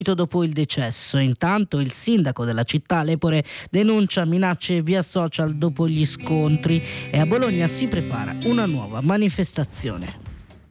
dopo il decesso. Intanto il sindaco della città, Lepore, denuncia minacce via social dopo gli scontri e a Bologna si prepara una nuova manifestazione.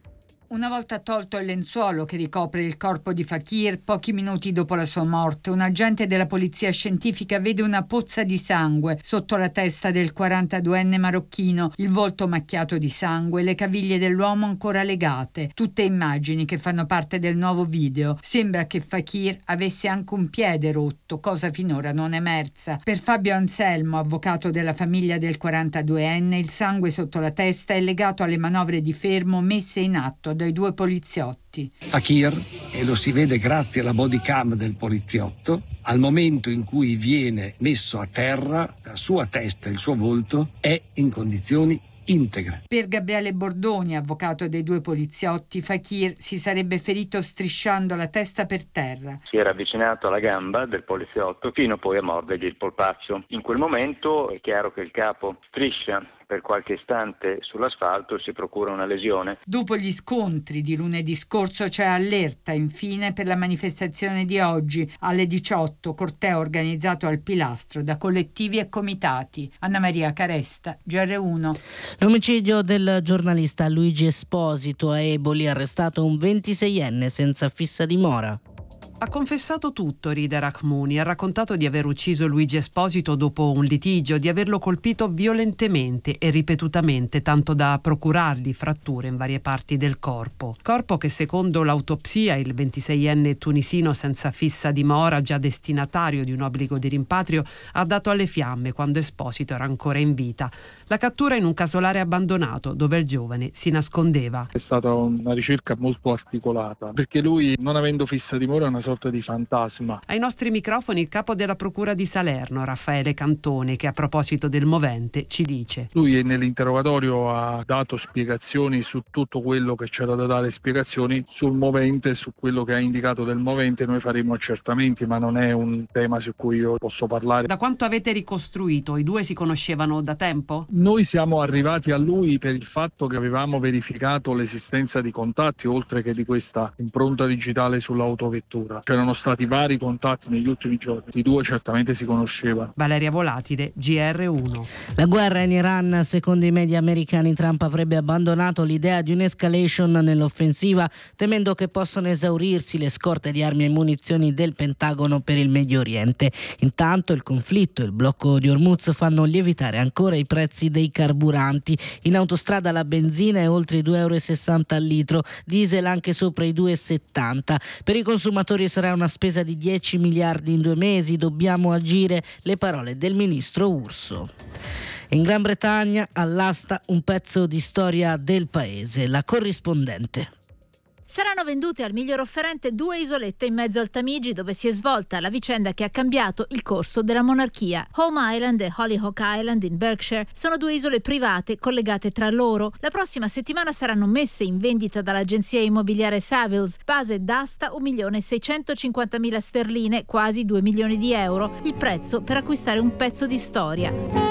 Una volta tolto il lenzuolo che ricopre il corpo di Fakir, pochi minuti dopo la sua morte, un agente della polizia scientifica vede una pozza di sangue sotto la testa del 42enne marocchino, il volto macchiato di sangue, le caviglie dell'uomo ancora legate. Tutte immagini che fanno parte del nuovo video. Sembra che Fakir avesse anche un piede rotto, cosa finora non emersa. Per Fabio Anselmo, avvocato della famiglia del 42enne, il sangue sotto la testa è legato alle manovre di fermo messe in atto dai due poliziotti. Fakir, e lo si vede grazie alla body cam del poliziotto, al momento in cui viene messo a terra, la sua testa e il suo volto è in condizioni integre. Per Gabriele Bordoni, avvocato dei due poliziotti, Fakir si sarebbe ferito strisciando la testa per terra. Si era avvicinato alla gamba del poliziotto fino poi a mordergli il polpaccio. In quel momento è chiaro che il capo striscia per qualche istante sull'asfalto e si procura una lesione. Dopo gli scontri di lunedì scorso c'è allerta infine per la manifestazione di oggi alle 18, corteo organizzato al Pilastro da collettivi e comitati. Anna Maria Caresta, GR1. L'omicidio del giornalista Luigi Esposito a Eboli, arrestato un 26enne senza fissa dimora. Ha confessato tutto, ride Rachmoni. Ha raccontato di aver ucciso Luigi Esposito dopo un litigio, di averlo colpito violentemente e ripetutamente, tanto da procurargli fratture in varie parti del corpo. Corpo che, secondo l'autopsia, il 26enne tunisino senza fissa dimora, già destinatario di un obbligo di rimpatrio, ha dato alle fiamme quando Esposito era ancora in vita. La cattura in un casolare abbandonato, dove il giovane si nascondeva. È stata una ricerca molto articolata, perché lui, non avendo fissa dimora, è una sorta di fantasma. Ai nostri microfoni il capo della procura di Salerno, Raffaele Cantone, che a proposito del movente ci dice: lui nell'interrogatorio ha dato spiegazioni su tutto quello che c'era da dare spiegazioni sul movente, su quello che ha indicato del movente. Noi faremo accertamenti, ma non è un tema su cui io posso parlare. Da quanto avete ricostruito? I due si conoscevano da tempo? Noi siamo arrivati a lui per il fatto che avevamo verificato l'esistenza di contatti, oltre che di questa impronta digitale sull'autovettura. C'erano stati vari contatti negli ultimi giorni. I due certamente si conoscevano. Valeria Volatile, GR1. La guerra in Iran, secondo i media americani, Trump avrebbe abbandonato l'idea di un'escalation nell'offensiva, temendo che possano esaurirsi le scorte di armi e munizioni del Pentagono per il Medio Oriente. Intanto il conflitto e il blocco di Hormuz fanno lievitare ancora i prezzi dei carburanti. In autostrada la benzina è oltre i 2,60 € al litro, diesel anche sopra i 2,70. Per i consumatori sarà una spesa di 10 miliardi in 2 mesi, dobbiamo agire, le parole del ministro Urso. In Gran Bretagna all'asta un pezzo di storia del paese, La Corrispondente. Saranno vendute al miglior offerente 2 isolette in mezzo al Tamigi, dove si è svolta la vicenda che ha cambiato il corso della monarchia. Home Island e Hollyhock Island in Berkshire sono 2 isole private collegate tra loro. La prossima settimana saranno messe in vendita dall'agenzia immobiliare Savills. Base d'asta 1.650.000 sterline, quasi 2 milioni di euro, il prezzo per acquistare un pezzo di storia.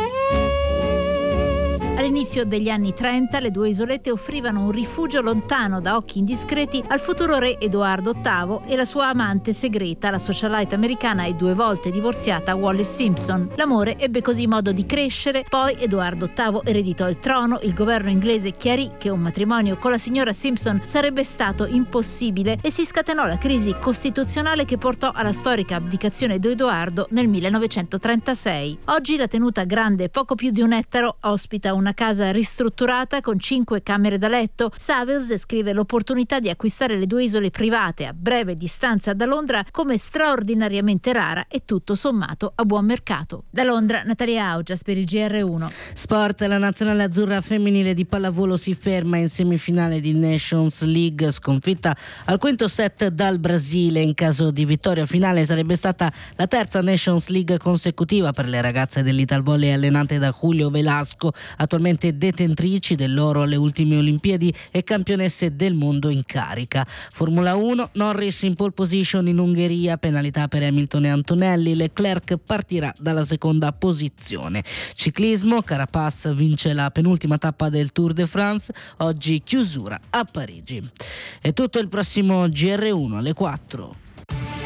All'inizio degli anni 30 le 2 isolette offrivano un rifugio lontano da occhi indiscreti al futuro re Edoardo VIII e la sua amante segreta, la socialite americana e 2 volte divorziata Wallis Simpson. L'amore ebbe così modo di crescere, poi Edoardo VIII ereditò il trono, il governo inglese chiarì che un matrimonio con la signora Simpson sarebbe stato impossibile e si scatenò la crisi costituzionale che portò alla storica abdicazione di Edoardo nel 1936. Oggi la tenuta grande poco più di 1 ettaro ospita una casa ristrutturata con 5 camere da letto. Savills descrive l'opportunità di acquistare le 2 isole private a breve distanza da Londra come straordinariamente rara e tutto sommato a buon mercato. Da Londra, Natalia Augias per il GR1. Sport, la nazionale azzurra femminile di pallavolo si ferma in semifinale di Nations League, sconfitta al quinto set dal Brasile. In caso di vittoria finale sarebbe stata la terza Nations League consecutiva per le ragazze dell'Italvolley allenate da Julio Velasco, attualmente detentrici dell'oro alle ultime Olimpiadi e campionesse del mondo in carica. Formula 1, Norris in pole position in Ungheria, penalità per Hamilton e Antonelli, Leclerc partirà dalla seconda posizione. Ciclismo, Carapaz vince la penultima tappa del Tour de France, oggi chiusura a Parigi. È tutto, il prossimo GR1 alle 4.